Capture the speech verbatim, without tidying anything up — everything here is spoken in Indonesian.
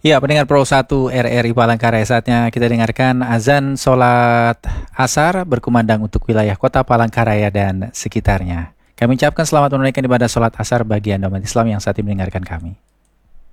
Ya, pendengar Pro satu R R I Palangkaraya, saatnya kita dengarkan azan sholat asar berkumandang untuk wilayah kota Palangkaraya dan sekitarnya. Kami ucapkan selamat menunaikan ibadah sholat asar bagi Anda umat Islam yang saat ini mendengarkan kami.